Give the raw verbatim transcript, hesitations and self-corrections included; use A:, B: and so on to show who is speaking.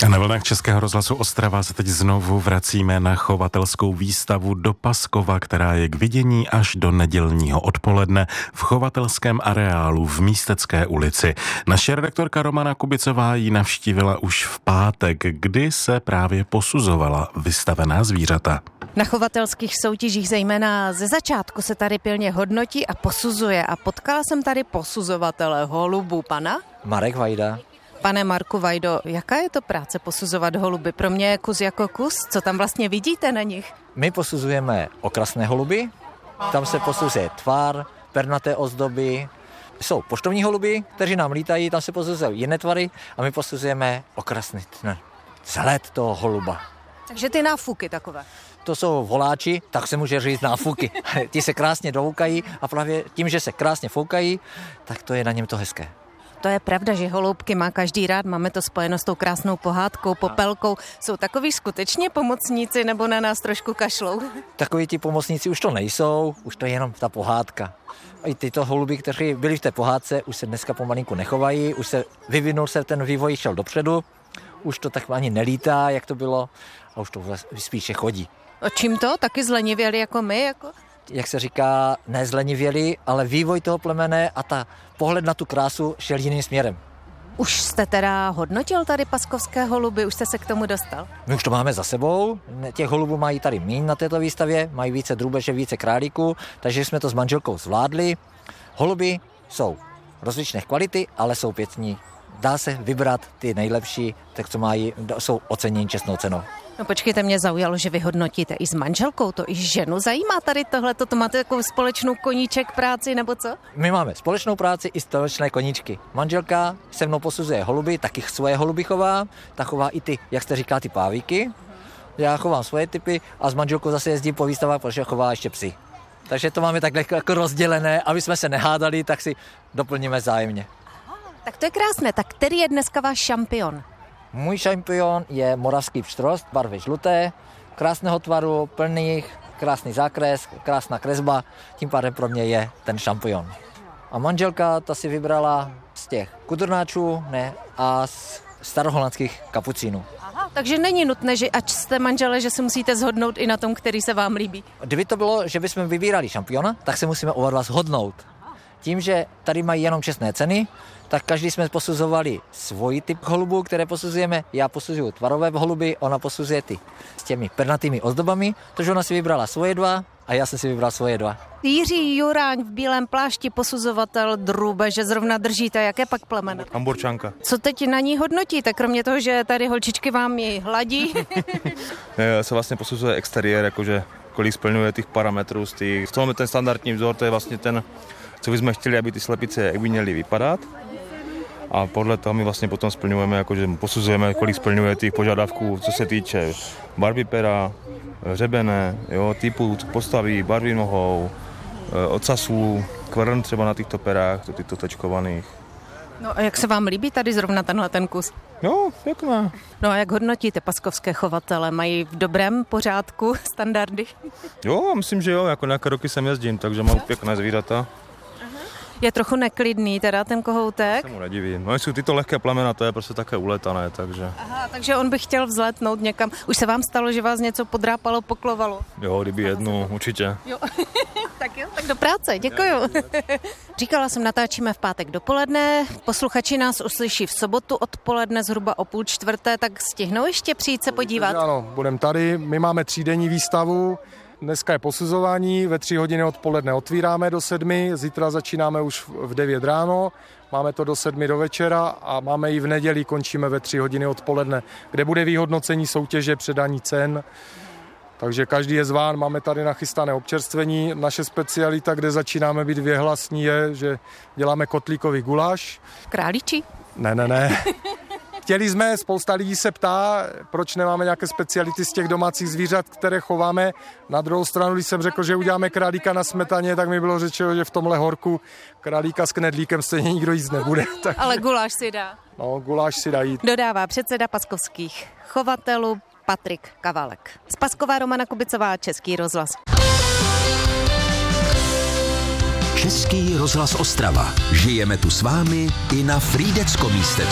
A: Na vlnách Českého rozhlasu Ostrava se teď znovu vracíme na chovatelskou výstavu do Paskova, která je k vidění až do nedělního odpoledne v chovatelském areálu v Místecké ulici. Naše redaktorka Romana Kubicová ji navštívila už v pátek, kdy se právě posuzovala vystavená zvířata.
B: Na chovatelských soutěžích zejména ze začátku se tady pilně hodnotí a posuzuje. A potkala jsem tady posuzovatele holubů, pana
C: Marek Vajda.
B: Pane Marku Vajdo, jaká je to práce posuzovat holuby? Pro mě je kus jako kus. Co tam vlastně vidíte na nich?
C: My posuzujeme okrasné holuby, tam se posuzuje tvar, pernaté ozdoby. Jsou poštovní holuby, kteří nám lítají, tam se posuzují jiné tvary a my posuzujeme okrasný vzhled toho holuba.
B: Takže ty náfuky takové.
C: To jsou voláči, tak se může říct náfuky. Ti se krásně dovoukají a právě tím, že se krásně foukají, tak to je na něm to hezké.
B: To je pravda, že holoubky má každý rád, máme to spojeno s tou krásnou pohádkou, popelkou. Jsou takový skutečně pomocníci nebo na nás trošku kašlou?
C: Takoví ti pomocníci už to nejsou, už to je jenom ta pohádka. I tyto holuby, kteří byli v té pohádce, už se dneska pomalinku nechovají, už se vyvinul se ten vývoj, šel dopředu, už to tak ani nelítá, jak to bylo, a už to spíše chodí.
B: A čím to? Taky zlenivěli jako my? Jako?
C: Jak se říká, nezlenivěli, ale vývoj toho plemene a ta pohled na tu krásu šel jiným směrem.
B: Už jste teda hodnotil tady paskovské holuby, už jste se k tomu dostal?
C: My už to máme za sebou, těch holubů mají tady míň na této výstavě, mají více drůbeže, více králíků, takže jsme to s manželkou zvládli. Holuby jsou rozličné kvality, ale jsou pěkní. Dá se vybrat ty nejlepší, tak co mají, jsou oceněni čestnou cenou.
B: No počkejte, mě zaujalo, že vy hodnotíte i s manželkou, to i ženu zajímá tady tohleto, to máte takovou společnou koníček práci, nebo co?
C: My máme společnou práci i společné koníčky. Manželka se mnou posuzuje holuby, taky svoje holuby chová, tak chová i ty, jak jste říká, ty pávíky. Já chovám svoje typy a s manželkou zase jezdím po výstavách, protože chová ještě psy. Takže to máme takhle jako rozdělené, aby jsme se nehádali, tak si doplníme vzájemně.
B: Tak to je krásné, tak který je dneska váš šampion?
C: Můj šampion je moravský pštrost, barvy žluté, krásného tvaru, plný, krásný zákres, krásná kresba, tím pádem pro mě je ten šampion. A manželka ta si vybrala z těch kudrnáčů ne, a z staroholandských kapucínů.
B: Aha, takže není nutné, že ať jste manžele, že se musíte shodnout i na tom, který se vám líbí.
C: Kdyby to bylo, že bychom vybírali šampiona, tak se musíme oba dva shodnout. Tím, že tady mají jenom čestné ceny, tak každý jsme posuzovali svůj typ holubů, které posuzujeme. Já posuzuju tvarové holuby, ona posuzuje ty s těmi pernatými ozdobami, takže ona si vybrala svoje dva a já jsem si vybral svoje dva.
B: Jiří Juráň v bílém plášti, posuzovatel drůbeže, zrovna držíte, jaké pak plemeno?
D: Hamburčanka.
B: Co teď na ní hodnotíte, kromě toho, že tady holčičky vám ji hladí?
D: Se vlastně posuzuje exteriér, jakože kolik splňuje těch parametrů z těch. Co máme ten standardní vzor, to je vlastně ten, co bychom chtěli, aby ty slepice jak by měly vypadat. A podle toho my vlastně potom splňujeme, jakože posuzujeme, kolik splňuje těch požadavků, co se týče barvy pera, hřebene, jo, typu postavy, barvy nohou, ocasů, kvrn třeba na těchto perách, tyto tečkovaných.
B: No a jak se vám líbí tady zrovna tenhle ten kus?
D: Jo, pěkné.
B: No a jak hodnotíte paskovské chovatele? Mají v dobrém pořádku standardy?
D: Jo, myslím, že jo, jako nějaké roky jsem jezdím, takže mám pěkné zvířata.
B: Je trochu neklidný teda ten kohoutek?
D: Se mu nedivím. No jsou tyto lehké plemena, to je prostě také uletané, takže...
B: Aha, takže on by chtěl vzletnout někam. Už se vám stalo, že vás něco podrápalo, poklovalo?
D: Jo, kdyby jednu, určitě.
B: Jo. Tak jo, tak do práce, děkuju. Říkala jsem, natáčíme v pátek dopoledne, posluchači nás uslyší v sobotu odpoledne zhruba o půl čtvrté, tak stihnou ještě přijít se podívat?
E: Ano, budeme tady, my máme třídenní výstavu. Dneska je posuzování, ve tři hodiny odpoledne otvíráme do sedmi, zítra začínáme už v devět ráno, máme to do sedmi do večera a máme i v neděli, končíme ve tři hodiny odpoledne, kde bude vyhodnocení soutěže, předání cen. Takže každý je zván, máme tady nachystané občerstvení. Naše specialita, kde začínáme být věhlasní, je, že děláme kotlíkový guláš.
B: Králíčí?
E: Ne, ne, ne. Chtěli jsme, spousta lidí se ptá, proč nemáme nějaké speciality z těch domácích zvířat, které chováme. Na druhou stranu, když jsem řekl, že uděláme králíka na smetaně, tak mi bylo řečeno, že v tomhle horku králíka s knedlíkem stejně nikdo jíst nebude. Tak...
B: Ale guláš si dá.
E: No, guláš si dá jít.
B: Dodává předseda paskovských chovatelů Patrik Kavalek. Z Paskova Romana Kubicová, Český rozhlas.
F: Český rozhlas Ostrava. Žijeme tu s vámi i na Frýdecko-Místecku.